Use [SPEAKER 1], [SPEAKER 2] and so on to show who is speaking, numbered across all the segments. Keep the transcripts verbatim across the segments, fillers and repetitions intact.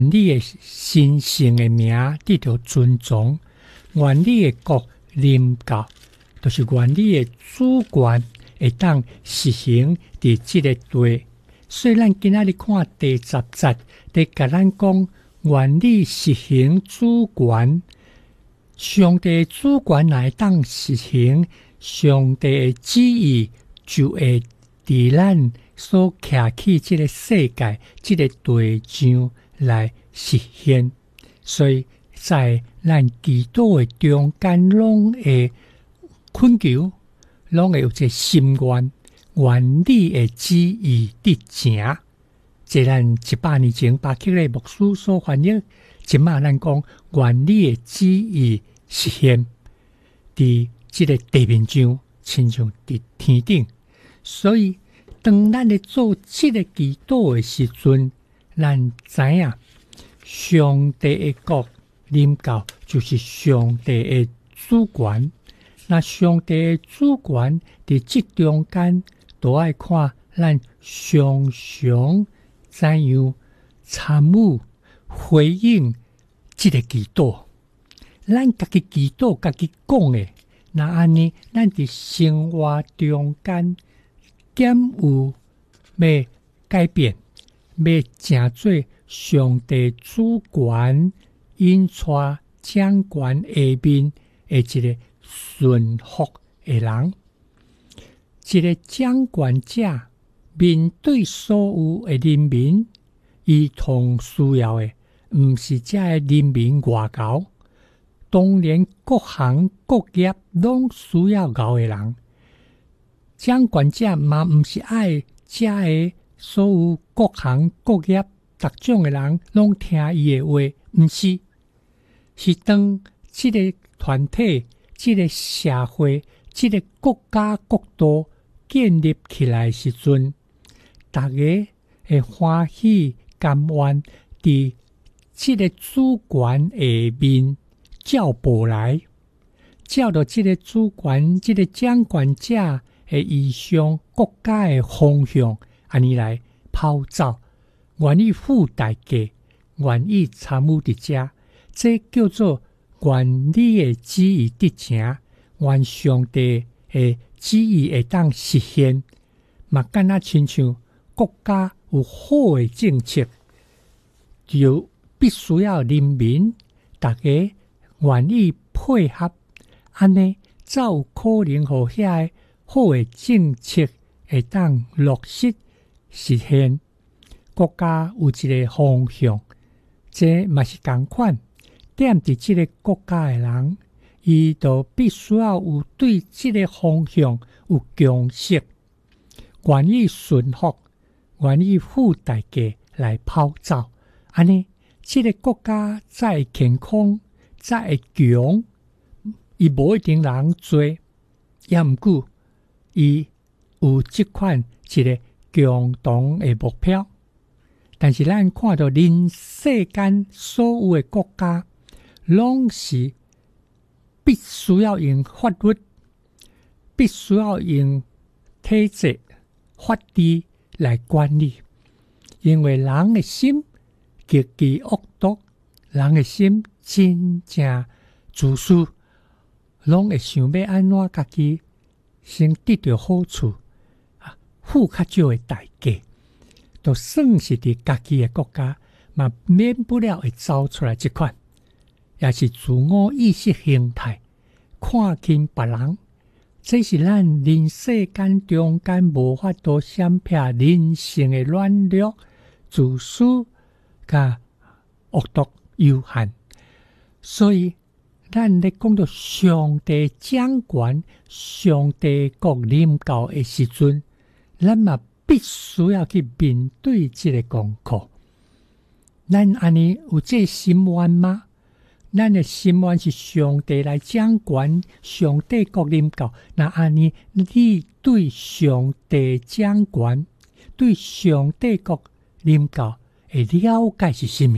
[SPEAKER 1] 你的神圣的名得到尊重，愿你的国临到，就是愿你的主权会当实行伫即个地。所以咱今仔日看第十节，伫甲咱讲，愿你实行主权。上帝的主权来当实行，上帝的旨意就会伫咱所徛起即个世界、即个地上来实现。所以在咱祈祷的中间，拢会恳求，拢会有一个心愿，愿你的旨意得成。即咱一百年前巴克利牧师所翻译，即马咱讲，愿你的旨意实现伫即个地面上，亲像伫天顶。所以当咱咧做即个祈祷的时阵，咱知影上帝的国临到，就是上帝的主权。那上帝的主权伫即中间，都爱看咱常常怎样参与回应即个祈祷。咱家己祈祷，家己讲的，那安尼，咱伫生活中间减有要改变，要成做上帝主权引带掌权下面的一个顺服的人。一个掌权者面对所有的人民，伊同需要的，毋是这个人民外交。当然各行各业拢需要敖的人，掌权者嘛毋是爱这个所有各行各业各种的人拢听伊的话，毋是，是当这个团体、这个社会、这个国家国度建立起来的时阵，大家会欢喜甘愿伫这个主权下面照步来，照到这个主权、这个掌权者的意向、国家的方向，安尼来跑走，愿意付代价，愿意参与伫遮，这叫做愿你的旨意得成，愿上帝的旨意会当实现。嘛，敢若亲像国家有好的政策，就必须要人民大家愿意配合，安尼才有可能互遐个好的政策会当落实实现。国家有一个方向，这嘛是同款。踮伫即个国家的人，伊就必须要有对即个方向有共识，愿意顺服，愿意付代价来跑走，安尼即个国家才会健康，才会强。伊无一定人做，也毋过伊有即款一个共同的目标。但是咱看到人世间所有的国家，拢是必须要用法律，必须要用体制、法治来管理，因为人的心极其恶毒，人的心真正自私，拢会想要安怎家己先得到好处，啊，付较少的代价，就算是伫家己的国家，嘛免不了会走出来这款，也是自我意识形态，看轻别人，这是咱人世间中间无法度闪避人性的软弱、自私、甲恶毒、有限。所以，咱咧讲到上帝掌权、上帝国临到的时阵，咱嘛必须要去面对这个功课。咱安尼有这心愿吗？咱的心愿是上帝来掌权，上帝国临到。那安尼，你对上帝掌权、对上帝国临到的了解是什么？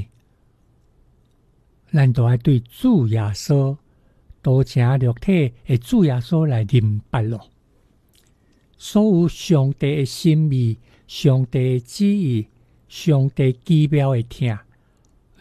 [SPEAKER 1] 咱都要对主耶稣道成肉体的主耶稣来明白咯。所有上帝的心意、上帝的旨意、上帝奇妙的听，